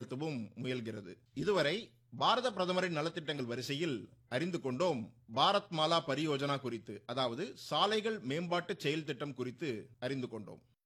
செயல்படுத்தவும் முயல்கிறது. இதுவரை பாரத பிரதமரின் நலத்திட்டங்கள் வரிசையில் அறிந்து கொண்டோம் பாரத் மாலா பரியோஜனா குறித்து, அதாவது சாலைகள் மேம்பாட்டு செயல் திட்டம் குறித்து அறிந்து கொண்டோம்.